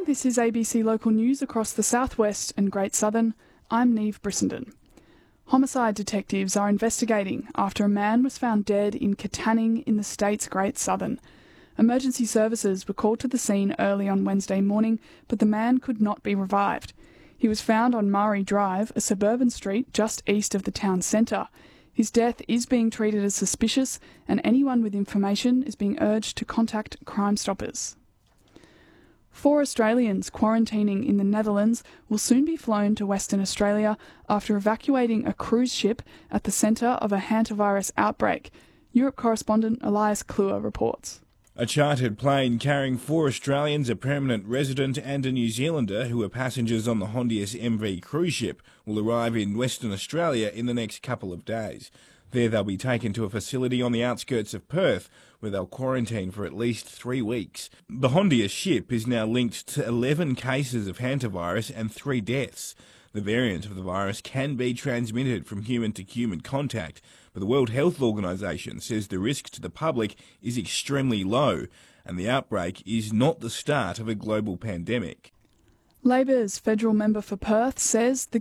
morning, this is ABC Local News across the southwest and Great Southern. I'm Neve Brissenden. Homicide detectives are investigating after a man was found dead in Katanning in the state's Great Southern. Emergency services were called to the scene early on Wednesday morning, but the man could not be revived. He was found on Murray Drive, a suburban street just east of the town centre. His death is being treated as suspicious, and anyone with information is being urged to contact Crime Stoppers. 4 Australians quarantining in the Netherlands will soon be flown to Western Australia after evacuating a cruise ship at the centre of a hantavirus outbreak. Europe correspondent Elias Kluwer reports. A chartered plane carrying 4 Australians, a permanent resident and a New Zealander who are passengers on the Hondius MV cruise ship will arrive in Western Australia in the next couple of days. There they'll be taken to a facility on the outskirts of Perth, where they'll quarantine for at least 3 weeks. The Hondius ship is now linked to 11 cases of hantavirus and 3 deaths. The variant of the virus can be transmitted from human to human contact, but the World Health Organization says the risk to the public is extremely low, and the outbreak is not the start of a global pandemic. Labor's federal member for Perth says the